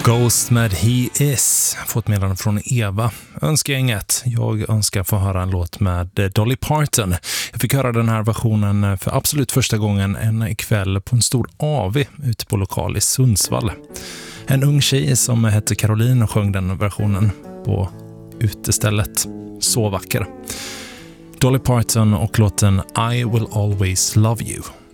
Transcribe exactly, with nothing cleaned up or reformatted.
Ghost med He Is. Fått meddelande från Eva. Önskar jag inget. Jag önskar få höra en låt med Dolly Parton. Jag fick höra den här versionen för absolut första gången en kväll på en stor A V ute på lokal i Sundsvall. En ung tjej som hette Caroline sjöng den versionen på utestället. Så vacker. Dolly Parton och låten I Will Always Love You.